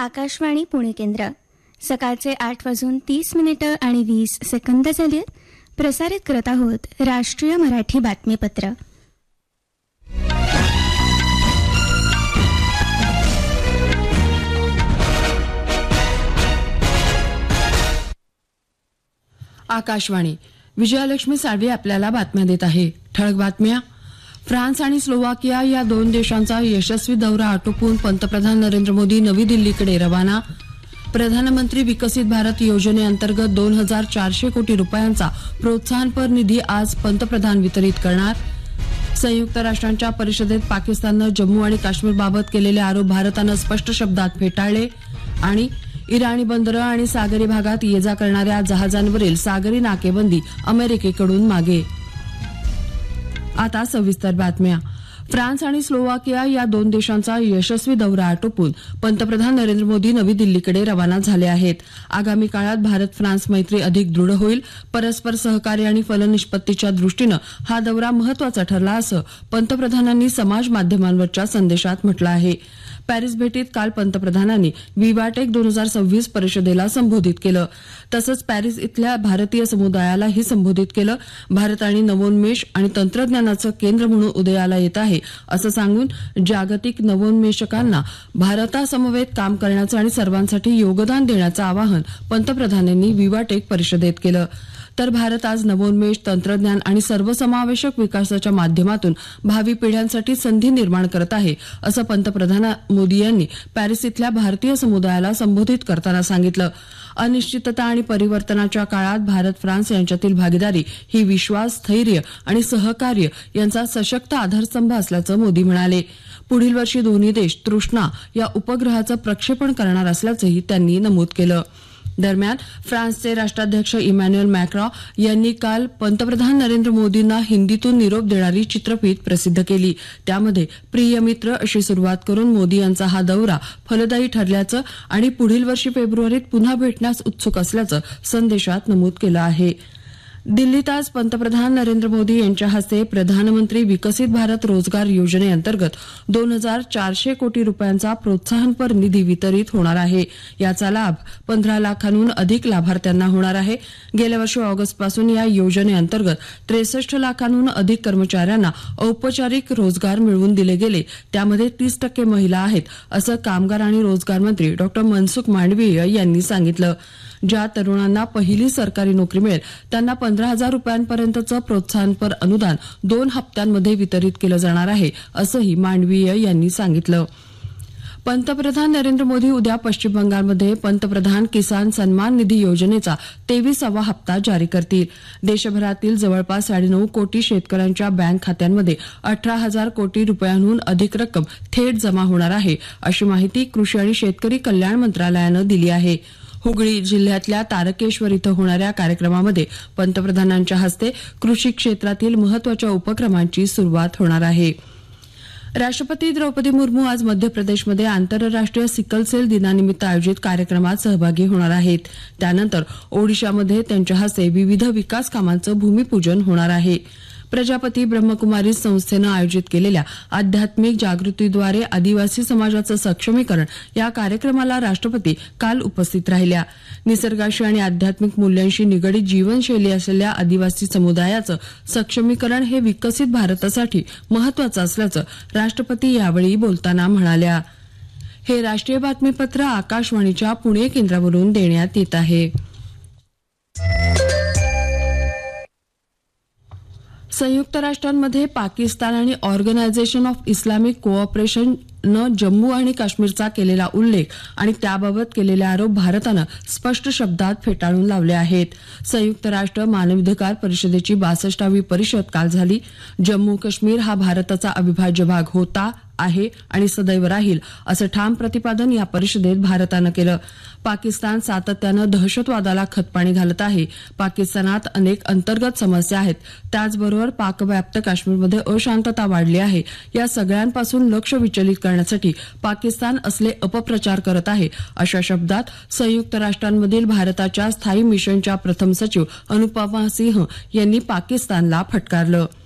आकाशवाणी पुणे केंद्र. सकाळचे 8:30 आणि 20 सेकंद झाले. प्रसारित करत आहोत राष्ट्रीय मराठी बातमीपत्र. आकाशवाणी. विजयालक्ष्मी साळवी आपल्याला बातम्या देत आहे. ठळक बातम्या. फ्रान्स आणि स्लोवाकिया या दोन देशांचा यशस्वी दौरा आटोपून पंतप्रधान नरेंद्र मोदी नवी दिल्लीकडे रवाना. प्रधानमंत्री विकसित भारत योजनेअंतर्गत 2400 कोटी रुपयांचा प्रोत्साहनपर निधी आज पंतप्रधान वितरित करणार. संयुक्त राष्ट्रांच्या परिषदेत पाकिस्ताननं जम्मू आणि काश्मीरबाबत केलेले आरोप भारतानं स्पष्ट शब्दात फेटाळले. आणि इराणी बंदरं आणि सागरी भागात ये जा करणाऱ्या जहाजांवरील सागरी नाकेबंदी अमेरिकेकडून मागे. आता सविस्तर बातम्या. फ्रान्स आणि स्लोवाकिया या दोन देशांचा यशस्वी दौरा आटोपून पंतप्रधान नरेंद्र मोदी नवी दिल्लीकडे रवाना झाले आहेत. आगामी काळात भारत फ्रान्स मैत्री अधिक दृढ होईल. परस्पर सहकार्य आणि फलनिष्पत्तीच्या दृष्टीनं हा दौरा महत्वाचा ठरला असं पंतप्रधानांनी समाज माध्यमांवरच्या संदेशात म्हटलं आहे. पॅरिस भेटीत काल पंतप्रधानांनी विवाटेक 2026 परिषदेला संबोधित केलं. तसंच पॅरिस इथल्या भारतीय समुदायालाही संबोधित केलं. भारत आणि नवोन्मेष आणि तंत्रज्ञानाचं केंद्र म्हणून उदयाला येत आहे असं सांगून जागतिक नवोन्मेषकांना भारतासमवेत काम करण्याचं आणि सर्वांसाठी योगदान देण्याचं आवाहन पंतप्रधानांनी विवाटेक परिषदेत केलं. तर भारत आज नवोन्मेष, तंत्रज्ञान आणि सर्वसमावेशक विकासाच्या माध्यमातून भावी पिढ्यांसाठी संधी निर्माण करत आहे असं पंतप्रधान मोदी यांनी पॅरिस इथल्या भारतीय समुदायाला संबोधित करताना सांगितलं. अनिश्चितता आणि परिवर्तनाच्या काळात भारत फ्रान्स यांच्यातील भागीदारी ही विश्वास, स्थैर्य आणि सहकार्य यांचा सशक्त आधारस्तंभ असल्याचं मोदी म्हणाले. पुढील वर्षी दोन्ही देश तृष्णा या उपग्रहाचं प्रक्षेपण करणार असल्याचंही त्यांनी नमूद केलं. दरम्यान फ्रान्सचे राष्ट्राध्यक्ष इमॅन्युएल मॅक्रॉ यांनी काल पंतप्रधान नरेंद्र मोदींना हिंदीतून निरोप देणारी चित्रफीत प्रसिद्ध केली. त्यामध्ये प्रिय मित्र अशी सुरुवात करून मोदी यांचा हा दौरा फलदायी ठरल्याचं आणि पुढील वर्षी फेब्रुवारीत पुन्हा भेटण्यास उत्सुक असल्याचं संदेशात नमूद केलं आहे. दिल्लीत आज पंतप्रधान नरेंद्र मोदी यांच्या हस्ते प्रधानमंत्री विकसित भारत रोजगार योजनेअंतर्गत 2400 कोटी रुपयांचा प्रोत्साहनपर निधी वितरित होणार आहे. याचा लाभ 15 लाखांहून अधिक लाभार्थ्यांना होणार आहे. गेल्या वर्षी ऑगस्टपासून या योजनेअंतर्गत 63 लाखांहून अधिक कर्मचाऱ्यांना औपचारिक रोजगार मिळवून दिले गेले. त्यामध्ये 30% महिला आहेत असं कामगार आणि रोजगार मंत्री डॉ. मनसुख मांडवीय यांनी सांगितलं. ज्या तरुणांना पहिली सरकारी नोकरी मिळेल त्यांना 15,000 रुपयांपर्यंतचं प्रोत्साहनपर अनुदान 2 हप्त्यांमध्ये वितरित केलं जाणार आहे असंही मांडवीय यांनी सांगितलं. पंतप्रधान नरेंद्र मोदी उद्या पश्चिम बंगालमध्ये पंतप्रधान किसान सन्मान निधी योजनेचा 23वा हप्ता जारी करतील. देशभरातील जवळपास 9.5 कोटी शेतकऱ्यांच्या बँक खात्यांमध्ये 18,000 कोटी रुपयांहून अधिक रक्कम थेट जमा होणार आहे अशी माहिती कृषी आणि शेतकरी कल्याण मंत्रालयानं दिली आहे. हुगळी जिल्ह्यातल्या तारकेश्वर इथं होणाऱ्या कार्यक्रमामध्ये पंतप्रधानांच्या हस्ते कृषी क्षेत्रातील महत्वाच्या उपक्रमांची सुरुवात होणार आहे. राष्ट्रपती द्रौपदी मुर्मू आज मध्य प्रदेशमध्ये आंतरराष्ट्रीय सिकलसेल दिनानिमित्त आयोजित कार्यक्रमात सहभागी होणार आहेत. त्यानंतर ओडिशामध्ये त्यांच्या हस्ते विविध विकास कामांचं भूमिपूजन होणार आहे. प्रजापती ब्रह्मकुमारी संस्थेनं आयोजित केलेल्या आध्यात्मिक जागृतीद्वारे आदिवासी समाजाचं सक्षमीकरण या कार्यक्रमाला राष्ट्रपती काल उपस्थित राहिल्या. निसर्गाशी आणि आध्यात्मिक मूल्यांशी निगडीत जीवनशैली असलेल्या आदिवासी समुदायाचं सक्षमीकरण हे विकसित भारतासाठी महत्वाचं असल्याचं राष्ट्रपती यावेळी बोलताना म्हणाल्या. हे राष्ट्रीय बातमीपत्र आकाशवाणीच्या पुणे केंद्रावरून देण्यात येत आहे. संयुक्त राष्ट्रांमध्ये पाकिस्तान आणि ऑर्गनायझेशन ऑफ इस्लामिक कोऑपरेशननं जम्मू आणि काश्मीरचा केलेला उल्लेख आणि त्याबाबत केलेले आरोप भारतानं स्पष्ट शब्दात फेटाळून लावले आहेत. संयुक्त राष्ट्र मानवाधिकार परिषदेची 62वी परिषद काल झाली. जम्मू काश्मीर हा भारताचा अविभाज्य भाग होता, आहे आणि सदैव राहील असं ठाम प्रतिपादन या परिषदेत भारतानं केलं. पाकिस्तान सातत्यानं दहशतवादाला खतपाणी घालत आहे. पाकिस्तानात अनेक अंतर्गत समस्या आहेत. त्याचबरोबर पाकव्याप्त काश्मीरमध्ये अशांतता वाढली आहे. या सगळ्यांपासून लक्ष विचलित करण्यासाठी पाकिस्तान असले अपप्रचार करत आहे अशा शब्दात संयुक्त राष्ट्रांमधील भारताच्या स्थायी मिशनच्या प्रथम सचिव अनुपमा सिंह यांनी पाकिस्तानला फटकारलं.